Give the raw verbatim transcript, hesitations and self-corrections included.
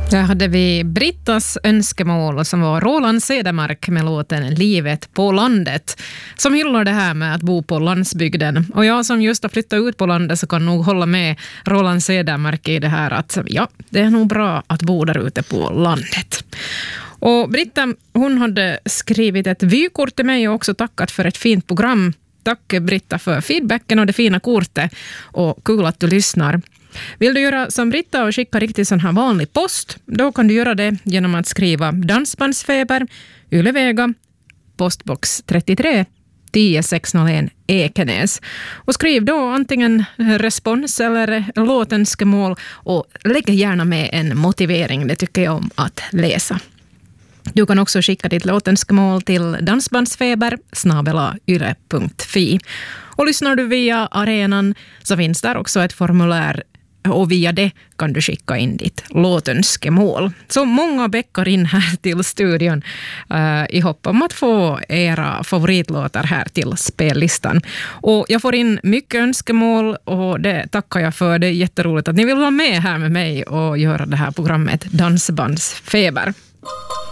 Där hade vi Brittas önskemål som var Roland Cedermark med låten Livet på landet, som hyllar det här med att bo på landsbygden. Och jag som just har flyttat ut på landet så kan nog hålla med Roland Cedermark i det här att ja, det är nog bra att bo där ute på landet. Och Britta, hon hade skrivit ett vykort till mig och också tackat för ett fint program. Tack Britta för feedbacken och det fina kortet och kul att du lyssnar. Vill du göra som Britta och skicka riktigt sån här vanlig post, då kan du göra det genom att skriva Dansbandsfeber, Ylevega, postbox trettiotre, tio sexhundraett Ekenäs. Och skriv då antingen respons eller låtönskemål och lägg gärna med en motivering, det tycker jag om att läsa. Du kan också skicka ditt låtönskemål till dansbandsfeber snabel-a yle punkt fi. Och lyssnar du via arenan så finns där också ett formulär och via det kan du skicka in ditt låtönskemål. Så många bäckar in här till studion uh, i hopp om att få era favoritlåtar här till spellistan. Och jag får in mycket önskemål och det tackar jag för. Det är jätteroligt att ni vill vara med här med mig och göra det här programmet Dansbandsfeber.